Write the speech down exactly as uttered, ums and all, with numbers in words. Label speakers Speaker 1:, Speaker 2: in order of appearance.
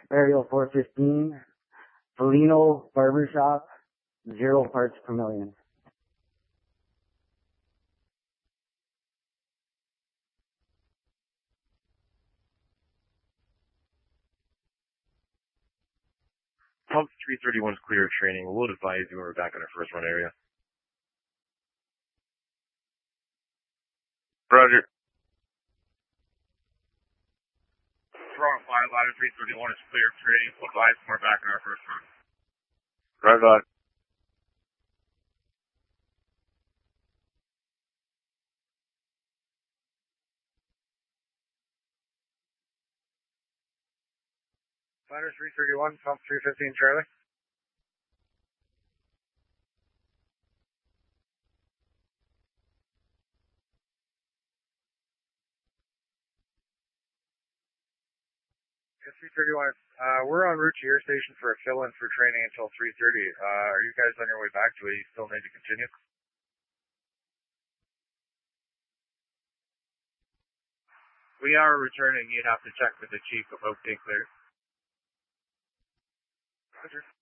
Speaker 1: Aerial four fifteen, Felino Barbershop, zero parts per million.
Speaker 2: Pump three thirty-one is clear of training. We'll advise you when we're back in our first run area. Roger. Strong five, ladder three thirty-one is clear of training. We'll advise when we're back in our first run. Right on. Ladder three thirty-one, pump three fifteen, Charlie. three thirty-one, uh, we're en route to your station for a fill-in for training until three thirty. Uh, are you guys on your way back? Do we still need to continue? We are returning. You'd have to check with the chief about being clear. Roger.